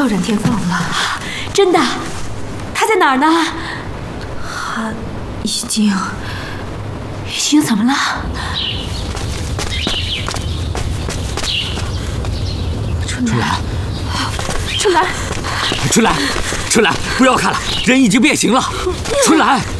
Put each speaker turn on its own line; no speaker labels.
到冉天放了，
真的？他在哪儿呢？
他已经
怎么了？
春兰，
春兰，
春兰，不要看了，人已经变形了。春兰。